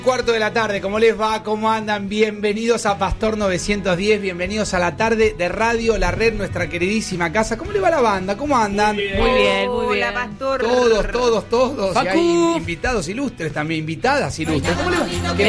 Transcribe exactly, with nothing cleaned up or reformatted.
Cuarto de la tarde, ¿cómo les va? ¿Cómo andan? Bienvenidos a Pastor novecientos diez, bienvenidos a la tarde de Radio La Red, nuestra queridísima casa. ¿Cómo le va la banda? ¿Cómo andan? Muy bien, muy bien. Muy bien. Hola, Pastor. Todos, todos, todos. Facu. Y hay invitados ilustres también, invitadas ilustres. ¿Cómo le va? ¿Qué